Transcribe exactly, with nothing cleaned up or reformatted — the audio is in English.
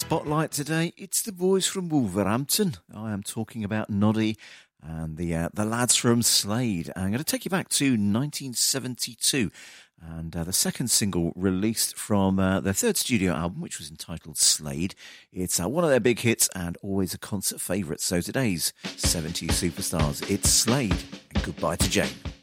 Spotlight today, it's the boys from Wolverhampton. I am talking about Noddy and the uh, the lads from Slade. I'm going to take you back to nineteen seventy-two and uh, the second single released from uh, their third studio album, which was entitled Slade. It's uh, one of their big hits and always a concert favourite. So today's seventies superstars, it's Slade and Goodbye to Jane.